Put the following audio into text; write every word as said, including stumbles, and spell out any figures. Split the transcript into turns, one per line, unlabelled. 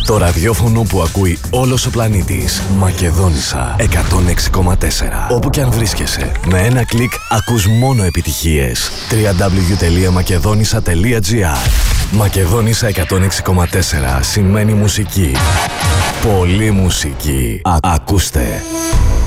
Το ραδιόφωνο που ακούει όλος ο πλανήτης. Μακεδόνισσα εκατόν έξι κόμμα τέσσερα. Όπου κι αν βρίσκεσαι, με ένα κλικ ακούς μόνο επιτυχίες. double-u double-u double-u τελεία μακεδόνισσα τελεία τζι άρ. Μακεδόνισσα εκατόν έξι κόμμα τέσσερα σημαίνει μουσική. Πολύ μουσική. Α- ακούστε.